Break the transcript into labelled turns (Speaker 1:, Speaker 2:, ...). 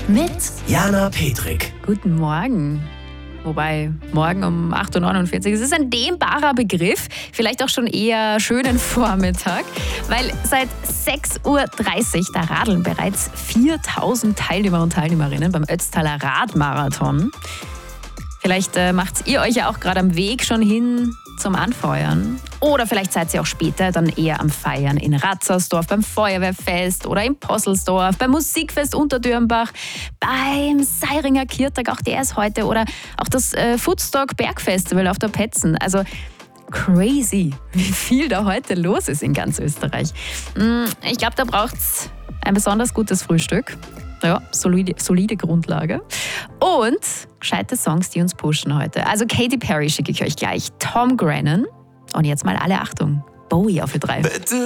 Speaker 1: mit
Speaker 2: Jana Petrik.
Speaker 1: Guten Morgen. Wobei, morgen um 8.49 Uhr. Es ist ein dehnbarer Begriff, vielleicht auch schon eher schönen Vormittag, weil seit 6.30 Uhr da radeln bereits 4.000 Teilnehmer und Teilnehmerinnen beim Ötztaler Radmarathon. Vielleicht macht ihr euch ja auch gerade am Weg schon hin zum Anfeuern. Oder vielleicht seid ihr auch später dann eher am Feiern in Ratzersdorf, beim Feuerwehrfest oder im Posselsdorf, beim Musikfest Unterdürmbach, beim Seiringer Kirtag, auch der ist heute, oder auch das Foodstock Bergfestival auf der Petzen. Also crazy, wie viel da heute los ist in ganz Österreich. Ich glaube, da braucht es ein besonders gutes Frühstück. Ja, solide Grundlage. Und gescheite Songs, die uns pushen heute. Also Katy Perry schicke ich euch gleich. Tom Grennan. Und jetzt mal alle Achtung. Bowie auf die 3.
Speaker 2: Bitte